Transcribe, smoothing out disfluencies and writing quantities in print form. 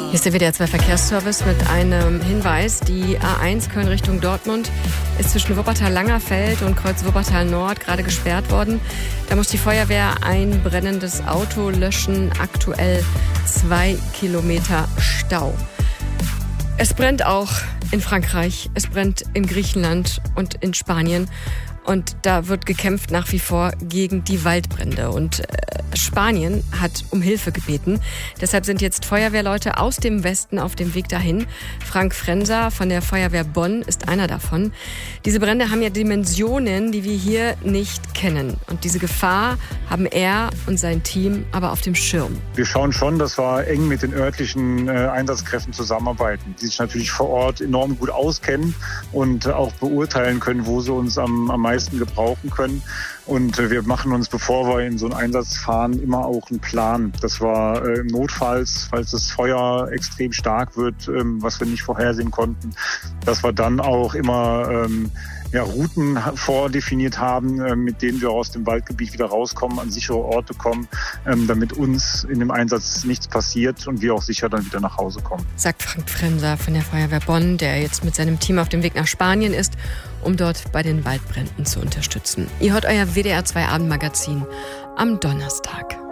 Hier ist der WDR 2 Verkehrsservice mit einem Hinweis. Die A1 Köln Richtung Dortmund ist zwischen Wuppertal-Langerfeld und Kreuz Wuppertal-Nord gerade gesperrt worden. Da muss die Feuerwehr ein brennendes Auto löschen. Aktuell 2 Kilometer Stau. Es brennt auch in Frankreich, es brennt in Griechenland und in Spanien. Und da wird gekämpft nach wie vor gegen die Waldbrände. Und Spanien hat um Hilfe gebeten. Deshalb sind jetzt Feuerwehrleute aus dem Westen auf dem Weg dahin. Frank Frenser von der Feuerwehr Bonn ist einer davon. Diese Brände haben ja Dimensionen, die wir hier nicht kennen. Und diese Gefahr haben er und sein Team aber auf dem Schirm. Wir schauen schon, dass wir eng mit den örtlichen Einsatzkräften zusammenarbeiten, die sich natürlich vor Ort enorm gut auskennen und auch beurteilen können, wo sie uns am meisten gebrauchen können. Und wir machen uns, bevor wir in so einen Einsatz fahren, immer auch einen Plan. Das war notfalls, falls das Feuer extrem stark wird, was wir nicht vorhersehen konnten, dass wir dann auch immer Routen vordefiniert haben, mit denen wir aus dem Waldgebiet wieder rauskommen, an sichere Orte kommen, damit uns in dem Einsatz nichts passiert und wir auch sicher dann wieder nach Hause kommen. Sagt Frank Frenser von der Feuerwehr Bonn, der jetzt mit seinem Team auf dem Weg nach Spanien ist, um dort bei den Waldbränden zu unterstützen. Ihr hört euer WDR 2 Abendmagazin am Donnerstag.